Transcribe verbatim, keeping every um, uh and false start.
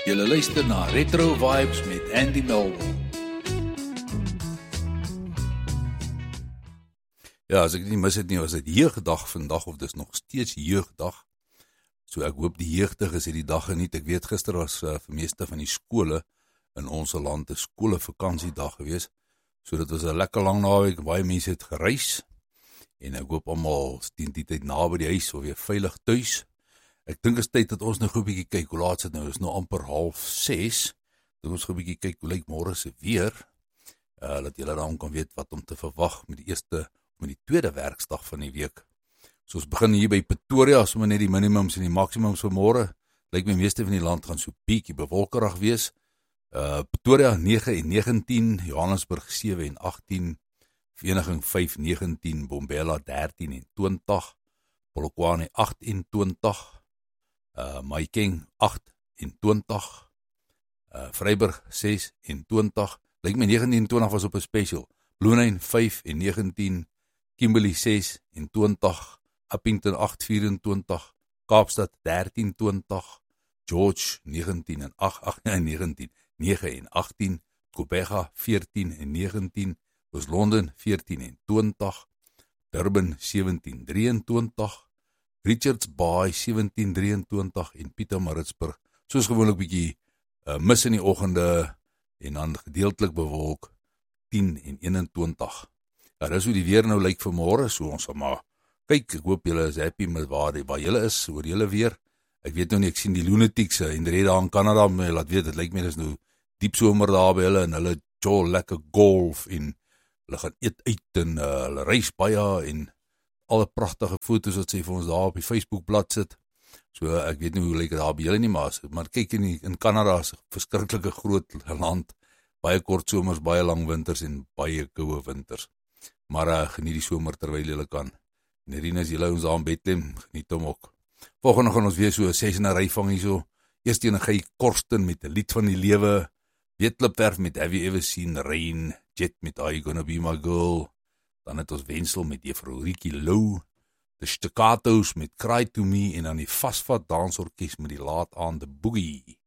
Julle luister na Retro Vibes met Andy Melville. Ja, as ek nie mis het nie, was dit jeugdag vandag, of dis nog steeds jeugdag. So ek hoop die jeugdiges het die dag geniet. Ek weet gister was uh, vir meeste van die skole in ons land 'n skole vakansiedag gewees. So dit was 'n lekker lang naweek, baie mense het gereis. En ek hoop almal teen die tyd naby die huis of weer veilig tuis. Ek dink is tyd dat ons nou gou 'n bietjie kyk hoe laat is dit nou. Dit is nou amper half ses. Dat ons gou 'n bietjie kyk hoe lyk môre se weer. Uh dat julle dan kan weet wat om te verwag met die eerste met die tweede werksdag van die week. So ons begin hier by Pretoria, sommer net die minimums en die maksimums vir môre. Lyk my meeste van die land gaan so bietjie bewolkerig wees. Uh Pretoria nege en negentien, Johannesburg sewe en agtien, Vereniging vyf en negentien, Bombela dertien en twintig, Polokwane agt en twintig, uh Mahikeng agt en twintig, uh Vryburg ses en twintig, lyk my negentien en twintig was op 'n special, Bloemfontein vyf en negentien, Kimberley ses en twintig, Appington agt vyf en twintig, Kaapstad dertien twintig, George negentien en agt, ag nee negentien, nege en agtien, Kobega veertien en negentien, Oos-London veertien en twintig, Durban sewentien drieëntwintig, Richards Bay sewentien drieëntwintig en Pietermaritzburg, soos gewoonlik bietjie uh, mis in die oggende en dan gedeeltelik bewolk tien en eenentwintig. Ja, dis hoe die weer nou lyk vir môre, so ons sal maar kyk. Ek hoop julle is happy met waar, waar julle is, oor julle weer. Ek weet nou nie, ek sien die lunatics en die daar in Canada, my laat weet, dit lyk my is nou diep somer daar by hulle en hulle jol lekker golf en hulle gaan eet uit en uh, hulle reis baie en alle pragtige foto's wat sy vir ons daar op die Facebookblad sit. So ek weet nie hoe lyk dit daar by julle nie, maar, maar kyk in, die, in Canada is 'n verskriklike groot land, baie kort somers, baie lang winters en baie koue winters. Maar uh, geniet die somer terwyl julle kan. En Irina, as julle ons daar in Bethlehem, geniet hom ook. Volgende gaan ons weer so ses in 'n ry vang hier so. Eerst een Guy Korsten met 'n lied van die lewe, Weetklipwerf met Have You Ever Seen Rain, Jet met Are You Gonna Be My Girl, dan het ons Wensel met Juffrou Riekie Lou, The Staccatos met Cry To Me en dan die Vasvat Dansorkes met die Laat Aande Boogie.